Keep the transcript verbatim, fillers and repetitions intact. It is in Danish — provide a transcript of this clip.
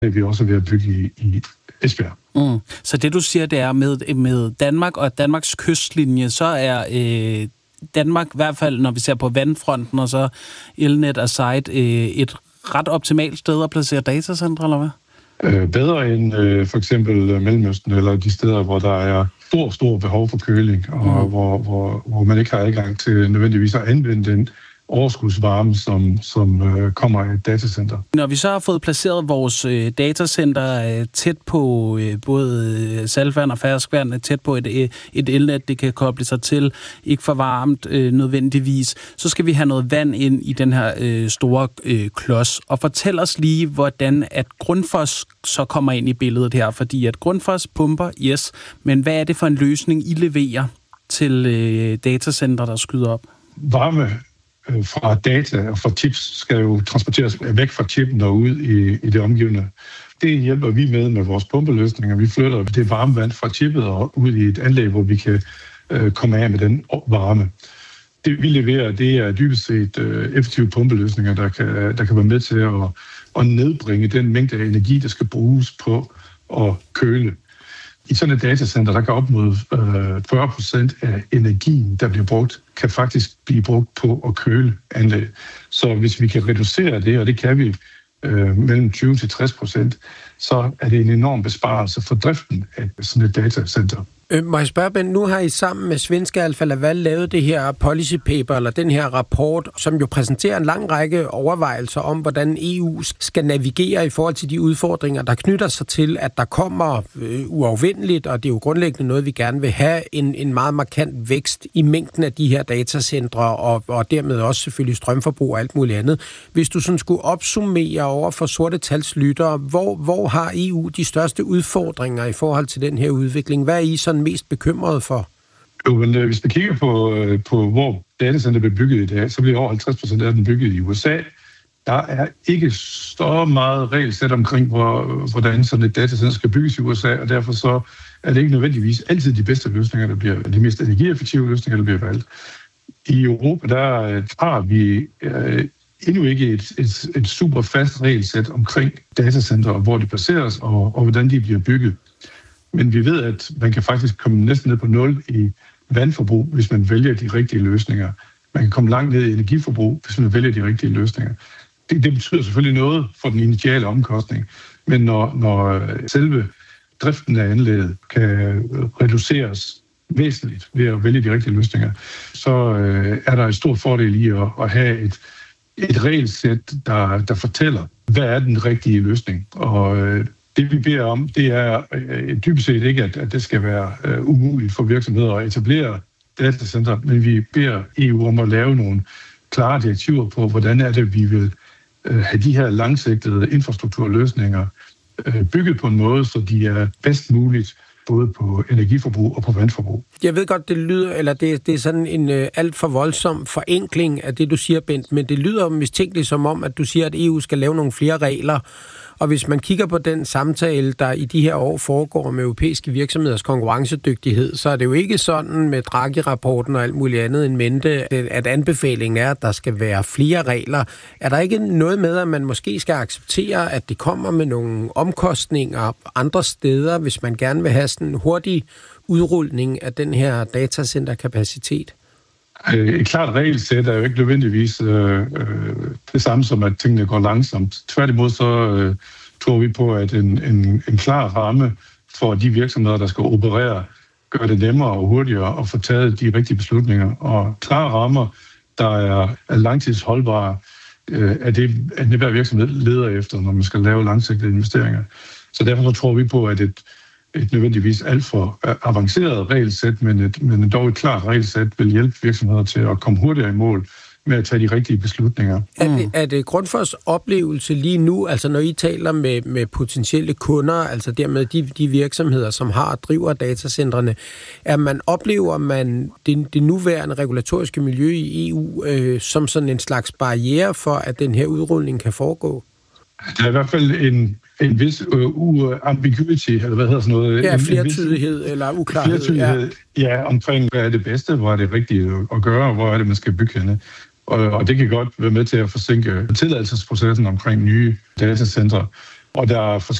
Det vi også ved at bygge i, i Esbjerg. Mm. Så det, du siger, det er med, med Danmark og Danmarks kystlinje, så er øh, Danmark, i hvert fald når vi ser på vandfronten, og så Elnet og Site, øh, et ret optimalt sted at placere datacentre, eller hvad? Øh, bedre end øh, for eksempel Mellemøsten, eller de steder, hvor der er stor, stor behov for køling, og mm. hvor, hvor, hvor man ikke har adgang til nødvendigvis at anvende den overskudsvarme, som, som øh, kommer af et datacenter. Når vi så har fået placeret vores øh, datacenter øh, tæt på øh, både saltvand og ferskvand, tæt på et, øh, et elnet, det kan koble sig til, ikke for varmt øh, nødvendigvis, så skal vi have noget vand ind i den her øh, store øh, klods. Og fortæl os lige, hvordan at Grundfos så kommer ind i billedet her, fordi at Grundfos pumper, yes, men hvad er det for en løsning, I leverer til øh, datacenter, der skyder op? Varme fra data og fra chips skal jo transporteres væk fra chippen og ud i, i det omgivende. Det hjælper vi med med vores pumpeløsninger. Vi flytter det varme vand fra chippet og ud i et anlæg, hvor vi kan øh, komme af med den varme. Det vi leverer, det er dybest set øh, effektive pumpeløsninger, der kan, der kan være med til at, at nedbringe den mængde af energi, der skal bruges på at køle. I sådan et datacenter, der kan op mod øh, fyrre procent af energien, der bliver brugt, kan faktisk blive brugt på at køle anlæg. Så hvis vi kan reducere det, og det kan vi øh, mellem tyve til tres procent, så er det en enorm besparelse for driften af sådan et datacenter. Øh, må jeg spørge, Ben, nu har I sammen med svenske Alfa Laval lavet det her policy paper, eller den her rapport, som jo præsenterer en lang række overvejelser om, hvordan E U skal navigere i forhold til de udfordringer, der knytter sig til, at der kommer øh, uafvendeligt, og det er jo grundlæggende noget, vi gerne vil have, en, en meget markant vækst i mængden af de her datacentre, og, og dermed også selvfølgelig strømforbrug og alt muligt andet. Hvis du sådan skulle opsummere over for sorte talslyttere, hvor, hvor har E U de største udfordringer i forhold til den her udvikling? Hvad er I sådan mest bekymret for? Jo, men øh, hvis vi kigger på, øh, på hvor datacenter bliver bygget i dag, så bliver over halvtreds procent af den bygget i U S A. Der er ikke så meget regelsæt omkring, hvor, hvordan sådan et datacenter skal bygges i U S A, og derfor så er det ikke nødvendigvis altid de bedste løsninger, der bliver de mest energieffektive løsninger, der bliver valgt. I Europa, der øh, har vi øh, endnu ikke et, et, et super fast regelsæt omkring datacenter, hvor de placeres og, og hvordan de bliver bygget. Men vi ved, at man kan faktisk komme næsten ned på nul i vandforbrug, hvis man vælger de rigtige løsninger. Man kan komme langt ned i energiforbrug, hvis man vælger de rigtige løsninger. Det, det betyder selvfølgelig noget for den initiale omkostning, men når, når selve driften af anlægget kan reduceres væsentligt ved at vælge de rigtige løsninger, så øh, er der en stor fordel i at, at have et, et regelsæt, der, der fortæller, hvad er den rigtige løsning. Og øh, det vi beder om, det er øh, dybest set ikke, at, at det skal være øh, umuligt for virksomheder at etablere datacenter, men vi beder E U om at lave nogle klare direktiver på, hvordan er det, vi vil øh, have de her langsigtede infrastrukturløsninger øh, bygget på en måde, så de er bedst muligt både på energiforbrug og på vandforbrug. Jeg ved godt, det lyder, eller det, det er sådan en øh, alt for voldsom forenkling af det, du siger, Bent, men det lyder mistænkeligt som om, at du siger, at E U skal lave nogle flere regler. Og hvis man kigger på den samtale, der i de her år foregår med europæiske virksomheders konkurrencedygtighed, så er det jo ikke sådan med Draghi-rapporten og alt muligt andet en mente, at anbefalingen er, at der skal være flere regler. Er der ikke noget med, at man måske skal acceptere, at det kommer med nogle omkostninger andre steder, hvis man gerne vil have sådan en hurtig udrulning af den her datacenterkapacitet? Et klart regelsæt er jo ikke nødvendigvis øh, øh, det samme som, at tingene går langsomt. Tværtimod så øh, tror vi på, at en, en, en klar ramme for de virksomheder, der skal operere, gør det nemmere og hurtigere at få taget de rigtige beslutninger. Og klare rammer, der er, er langtidsholdbare, øh, er det, at hver virksomhed leder efter, når man skal lave langsigtede investeringer. Så derfor så tror vi på, at et et nødvendigvis alt for avanceret regelsæt, men, et, men dog et klart regelsæt vil hjælpe virksomheder til at komme hurtigere i mål med at tage de rigtige beslutninger. Er det, er det Grundfos oplevelse lige nu, altså når I taler med, med potentielle kunder, altså dermed de, de virksomheder, som har og driver datacentrene, at man oplever man det, det nuværende regulatoriske miljø i E U øh, som sådan en slags barriere for, at den her udrulning kan foregå? Der er i hvert fald en en vis uh, ambiguity, eller hvad hedder sådan noget? Ja, flertydighed eller uklarhed. Flertydighed, ja. ja, omkring hvad er det bedste, hvor er det rigtigt at gøre, hvor er det, man skal bygge henne. Og, og det kan godt være med til at forsinke tilladelsesprocessen omkring nye datacentre. og der er